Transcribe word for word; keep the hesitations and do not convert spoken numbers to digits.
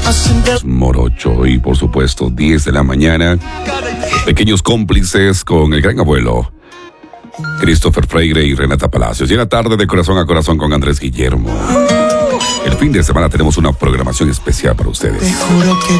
Morocho y por supuesto diez de la mañana, pequeños cómplices con el gran abuelo Christopher Freire y Renata Palacios. Y en la tarde de Corazón a Corazón con Andrés Guillermo. El fin de semana tenemos una programación especial para ustedes. Te juro que